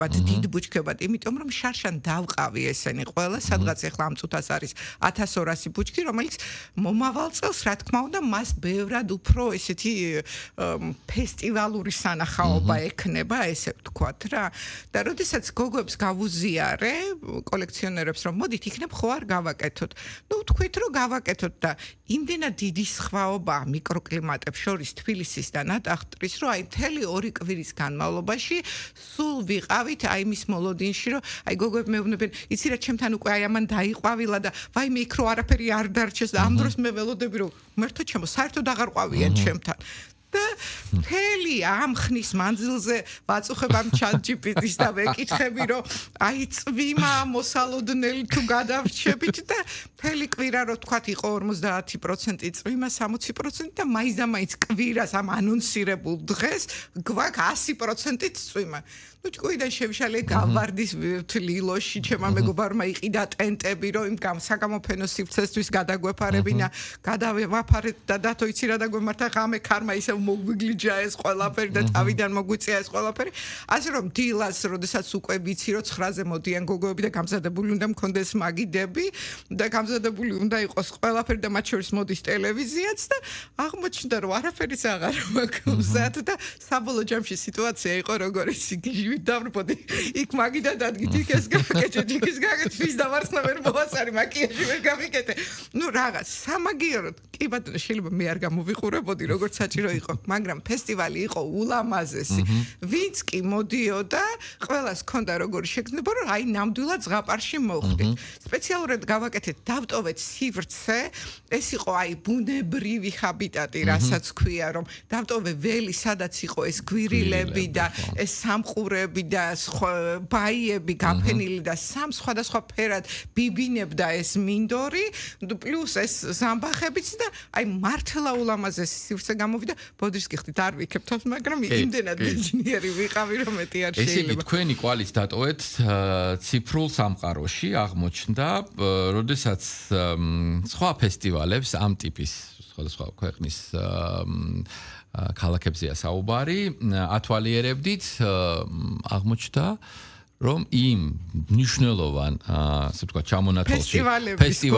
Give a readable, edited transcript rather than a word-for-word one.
დიდ ბუჩქებად, იმიტომ რომ შარშან დავყავი ესენი ყველა, სადღაც ახლა ამ წუთას არის 1200 ბუჩქი, რომელიც მომავალ წელს, რა თქმა უნდა, მას ბევრად უფრო ესეთი ფესტივალური სანახაობა ექნება, ესე ვთქვათ რა. და როდესაც გოგოებს გავუზიარე, კოლექციონერებს, რომ მოდით, იქნებ ხო არ გავაკეთოთ. თქვით, რომ გავაკეთოთ და იმდენად დიდი სხვაობა მიკროკლიმატებს შორის თბილისის და ნატახტრის, რომ აი მთელი 2 კვირის განმავლობაში სულ ვიყავით აი მის მოლოდინში, რომ აი გოგოები მეუბნებიან, იცი რა ჩემთან უკვე აი ამან დაიყვავილა და ვაიმე იქ რო არაფერი არ დარჩეს და ამ დროს მე ველოდები რომ მერთო ჩემო საერთოდ აღარ ყვავიან ჩემთან. და მთელი ამ ხნის მანძილზე ვაწუხებ ამ ChatGPT-ს და ვეკითხები, რომ აი წვიმა მოსალოდნელი თუ გადავრჩებით და მთელი კვირა რო თქვათ იყო 50% წვიმა, 60% და მაინც და მაინც კვირას ამ ანონსირებულ დღეს გვაქვს 100% წვიმა. ჭკუიდან შევშალე გავარდის ლილოში, ჩემმა მეგობარმა იყიდა ტენტები, რომ იმ საგამოფენო სივრცესთვის გადაგვეფარებინა, გადავაფარეთ და დათო იცი რა დაგვემართა, ღამე ქარმა ისევ მოგვიგლიჯა ეს ყველაფერი და თავიდან მოგვიწია ეს ყველაფერი. ასე რომ დილას, როდესაც უკვე ვიცი, რომ 9-ზე მოდიან გოგოები და გამზადებული უნდა მქონდეს მაგიდები და გამზადებული უნდა იყოს ყველაფერი და მათ შორის მოდის ტელევიზიაც და აღმოჩნდა, რომ არაფერიც აღარ მაქვს მზად და საბოლოო ჯამში სიტუაცია იყო როგორი დავრბოდი იქ მაგიდა დადგით იქ ეს გაკეთე იქის გაკეთე ის დავარცხნა ვერ მოვასარი მაკიაჟი ვერ გამიკეთე რაღაც სამაგიეროდ კი ბატონო შეიძლება მე არ გამოვიყურებოდი როგორც საჭირო იყო მაგრამ ფესტივალი იყო ულამაზესი ვინც კი მოდიოდა ყველას ჰქონდა როგორი შეგრძნება რომ აი ნამდვილად ზღაპარში მოხვდით სპეციალურად გავაკეთეთ დავტოვეთ სივრცე ეს იყო აი ბუნებრივი ჰაბიტატი რასაც ქვია რომ დავტოვე ველი სადაც იყო ეს გვირილები და ეს სამყურები და ბაიები გაფენილი და სამ სხვადასხვა ფერად ბიბინებდა ეს მინდორი პლუს ეს ზამბახებიც და აი მართლა ულამაზესი სივრცე გამოვიდა ბოდიშს გიხდით არ ვიქებ თავს მაგრამ იმდენად ინჟინერი ვიყავი რომ მეტი არ შეიძლება ესე თქვენი კვალით დატოვეთ ციფრულ სამყაროში აღმოჩნდა როდესაც სხვა ფესტივალებს ამ ტიპის სხვადასხვა ქვეყნის ქალაქებზეა საუბარი ათვალიერებდით აღმოჩნდა რომ იმ ნიშნულოვან ასე ვთქვათ ჩამონათვალში ფესტივალებში